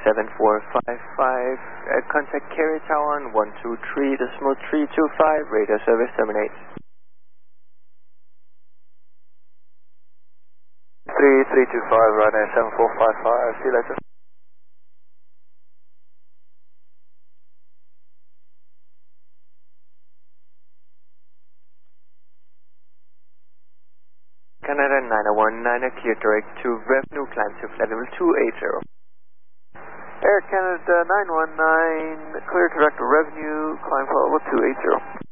contact carrier tower on 123.325, radio service terminate. 3325, Ryanair 7455, see you later. Canada 919, clear direct to revenue, climb to flight level 280. Air Canada 919, clear direct to revenue, climb flight level 280.